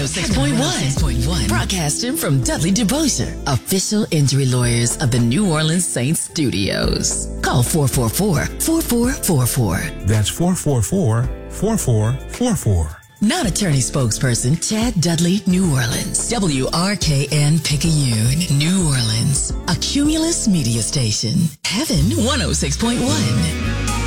106.1. Broadcasting from Dudley DeBosier, official injury lawyers of the New Orleans Saints Studios. Call 444-4444. That's 444-4444. Non-attorney spokesperson Chad Dudley, New Orleans. WRKN Picayune, New Orleans. A Cumulus media station. Heaven 106.1.